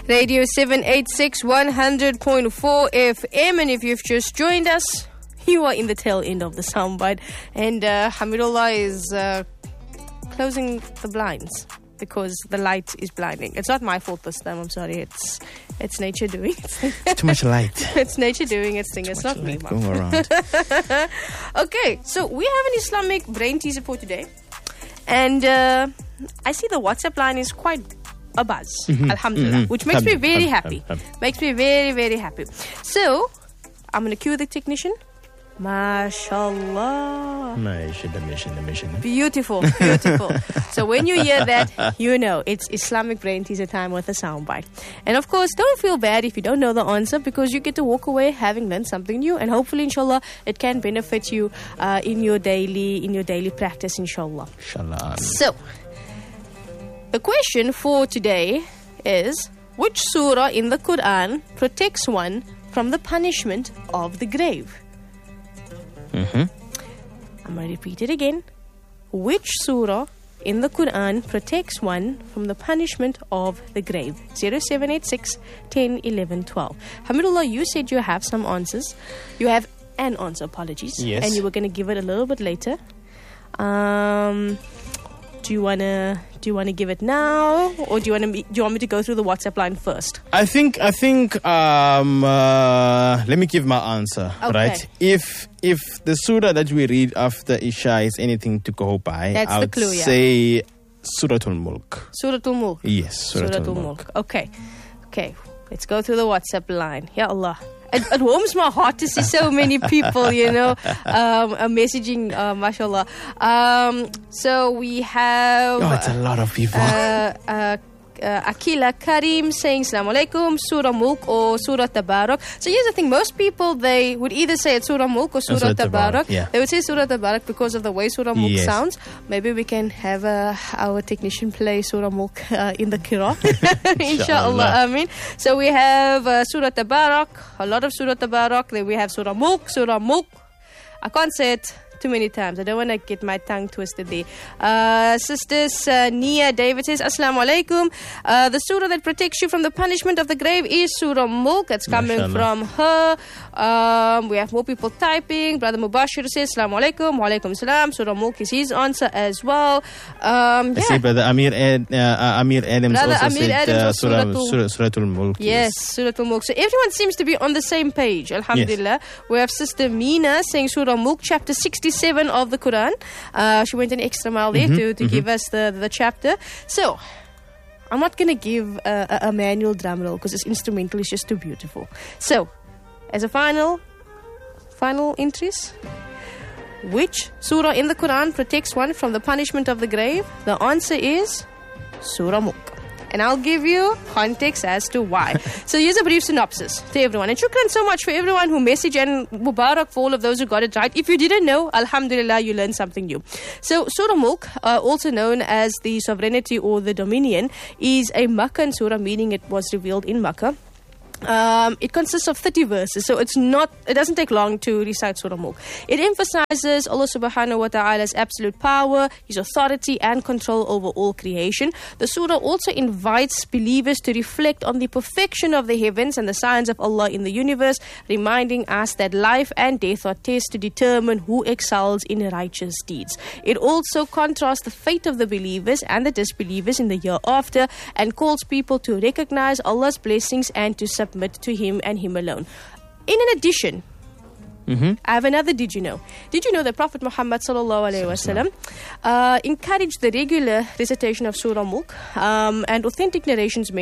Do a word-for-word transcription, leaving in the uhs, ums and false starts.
Radio seven eighty-six, one hundred point four F M. And if you've just joined us, you are in the tail end of the soundbite. And uh, Hamidullah is uh, closing the blinds because the light is blinding. It's not my fault this time, I'm sorry. It's it's nature doing its thing. It's too much light. It's nature doing its thing. Too It's much not me. light going around. Okay, so we have an Islamic brain teaser for today. And uh, I see the WhatsApp line is quite a buzz, mm-hmm. Alhamdulillah, mm-hmm. which makes me very hum, happy. hum, hum. Makes me very, very happy. So, I'm going to cue the technician. MashaAllah. Beautiful, beautiful. So when you hear that, you know it's Islamic brain teaser time with a soundbite. And of course, don't feel bad if you don't know the answer, because you get to walk away having learned something new, and hopefully, inshallah, it can benefit you uh, in your daily in your daily practice, inshallah. Inshallah. So, the question for today is: which surah in the Quran protects one from the punishment of the grave? Mm-hmm. I'm going to repeat it again. Which surah in the Quran protects one from the punishment of the grave? zero seven eight six, one zero, one one, one two. Hamidullah, you said you have some answers. You have an answer, apologies. Yes. And you were going to give it a little bit later. Um... Do you wanna do you wanna give it now, or do you wanna do you want me to go through the WhatsApp line first? I think I think um, uh, let me give my answer. Okay. Right? If if the surah that we read after Isha is anything to go by, That's I the would clue, yeah. say Suratul Mulk. Suratul Mulk. Yes, Suratul, Suratul Mulk. Mulk. Okay, okay. Let's go through the WhatsApp line. Ya Allah. It, it warms my heart to see so many people, you know, um, uh, messaging, uh, mashallah. Um, so we have... Oh, it's a lot of people. Uh, uh, uh, Akila Karim saying Assalamu alaikum, Surah Mulk or Surah Tabarak. So here's the thing, most people, they would either say it's Surah Mulk or Surah, Surah Tabarak. Tabarak, yeah. They would say Surah Tabarak because of the way Surah Mulk Yes. sounds. Maybe we can have uh, our technician play Surah Mulk uh, in the Qira. Inshallah, Ameen. So we have uh, Surah Tabarak, a lot of Surah Tabarak. Then we have Surah Mulk, Surah Mulk. I can't say it too many times. I don't want to get my tongue twisted there. Uh, sisters, uh, Nia David says, Assalamu alaikum. Uh, the surah that protects you from the punishment of the grave is Surah Mulk. That's coming Mashallah. from her. Um, we have more people typing. Brother Mubashir says, Assalamu alaikum. Wa alaikum salam. Surah Mulk is his answer as well. Um, I yeah. see, brother Amir, Ad, uh, Amir Adams Brother also Amir said Adams uh, was Surah, Suratul- Surah, Suratul Mulk. Yes, Surah Al-Mulk. So everyone seems to be on the same page, alhamdulillah. We have Sister Meena saying Surah Mulk, chapter sixty-seven of the Quran. Uh, she went an extra mile there Mm-hmm, to, to mm-hmm. give us the, the chapter. So, I'm not going to give a, a, a manual drum roll because this instrumental is just too beautiful. So, as a final, final entries, which surah in the Quran protects one from the punishment of the grave? The answer is Surah Mulk. And I'll give you context as to why. So here's a brief synopsis to everyone. And shukran so much for everyone who messaged, and Mubarak for all of those who got it right. If you didn't know, alhamdulillah, you learned something new. So Surah Mulk, uh, also known as the sovereignty or the dominion, is a Makkan surah, meaning it was revealed in Makkah. Um, it consists of thirty verses, so it's not. It doesn't take long to recite Surah Mulk. It emphasizes Allah Subhanahu wa Taala's absolute power, His authority and control over all creation. The surah also invites believers to reflect on the perfection of the heavens and the signs of Allah in the universe, reminding us that life and death are tests to determine who excels in righteous deeds. It also contrasts the fate of the believers and the disbelievers in the year after, and calls people to recognize Allah's blessings and to submit to Him and Him alone. In addition, Mm-hmm. I have another did you know. Did you know that Prophet Muhammad sallallahu alaihi wasallam uh, encouraged the regular recitation of Surah Mulk, um, and authentic narrations